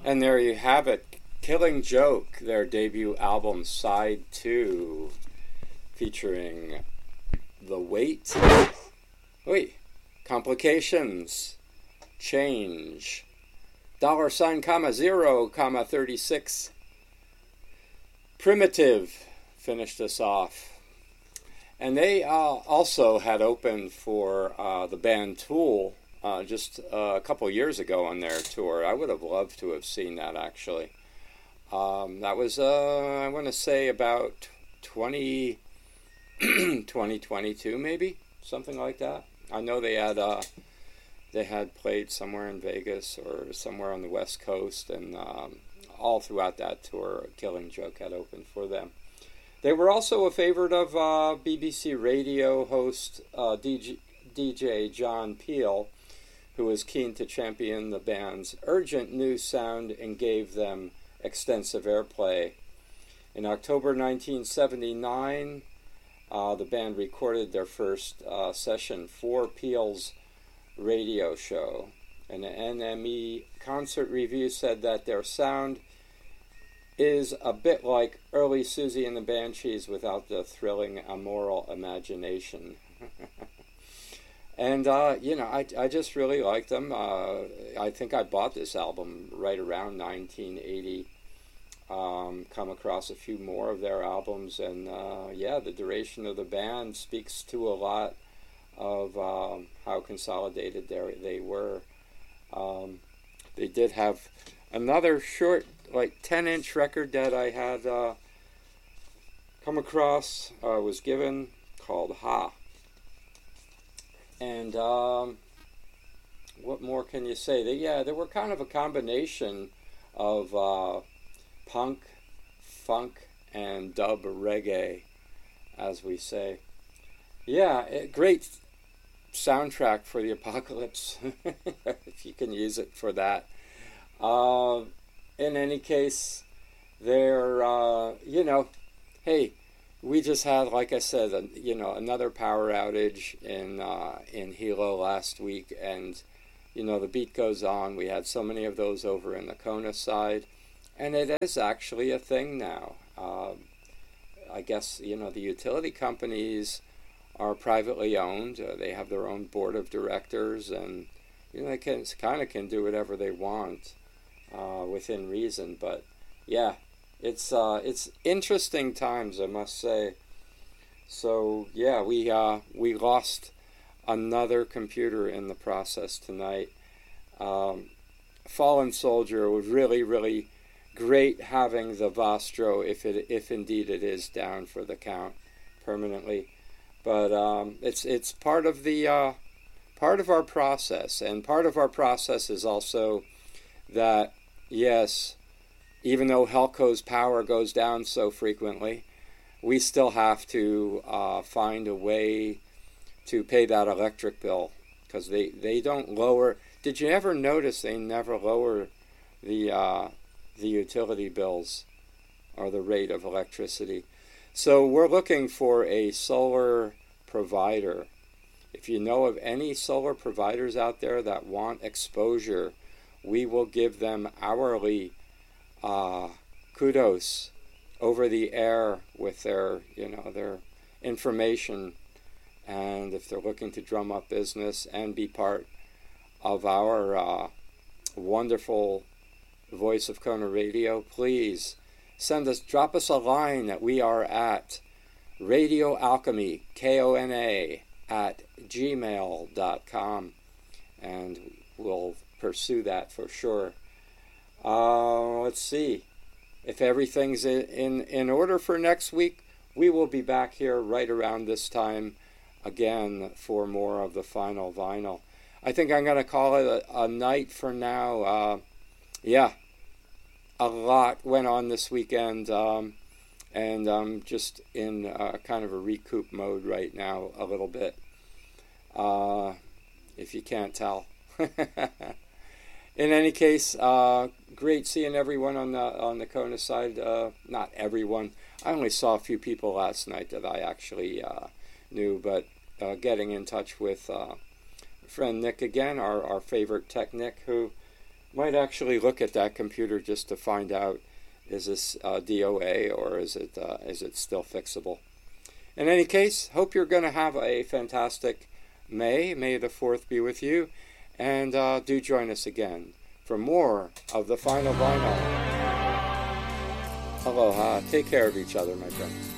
And there you have it. Killing Joke, their debut album, Side 2, featuring The Weight, Complications, Change, $0, 36, Primitive finished us off. And they also had opened for the band Tool just a couple years ago on their tour. I would have loved to have seen that, actually. That was, I want to say, about 2022, maybe? Something like that. I know they had played somewhere in Vegas or somewhere on the West Coast, and all throughout that tour, Killing Joke had opened for them. They were also a favorite of BBC radio host DJ John Peel, who was keen to champion the band's urgent new sound and gave them extensive airplay. In October 1979, the band recorded their first session for Peel's radio show. And the NME Concert Review said that their sound is a bit like early Susie and the Banshees without the thrilling amoral imagination. And, I just really liked them. I think I bought this album right around 1980. Come across a few more of their albums, and, the duration of the band speaks to a lot of how consolidated they were. They did have another short, 10-inch record that I had come across, was given, called Ha. And what more can you say? They were kind of a combination of punk, funk, and dub reggae, as we say. Yeah, great soundtrack for the apocalypse, if you can use it for that. In any case, they're, hey, we just had, like I said, another power outage in Hilo last week, and, the beat goes on. We had so many of those over in the Kona side, and it is actually a thing now. I guess, the utility companies are privately owned. They have their own board of directors, and, they can do whatever they want. Within reason, but yeah, it's interesting times, I must say. So yeah, we lost another computer in the process tonight. Fallen Soldier was really, really great having the Vostro, if indeed it is down for the count permanently. But it's part of the part of our process, and part of our process is also that, yes, even though Helco's power goes down so frequently, we still have to find a way to pay that electric bill, because they don't lower. Did you ever notice they never lower the utility bills or the rate of electricity? So we're looking for a solar provider. If you know of any solar providers out there that want exposure, we will give them hourly kudos over the air with their information. And if they're looking to drum up business and be part of our wonderful Voice of Kona Radio, please drop us a line that we are at Radio Alchemy, KONA, @gmail.com, and we'll pursue that for sure. Let's see. If everything's in order for next week, we will be back here right around this time again for more of the Final Vinyl. I think I'm going to call it a night for now. A lot went on this weekend, and I'm just in kind of a recoup mode right now a little bit, if you can't tell. In any case, great seeing everyone on the Kona side. Not everyone. I only saw a few people last night that I actually knew, but getting in touch with friend Nick again, our favorite tech Nick, who might might actually look at that computer just to find out, is this DOA or is it still fixable? In any case, hope you're going to have a fantastic May. May the 4th be with you. And do join us again for more of The Final Vinyl. Aloha. Take care of each other, my friends.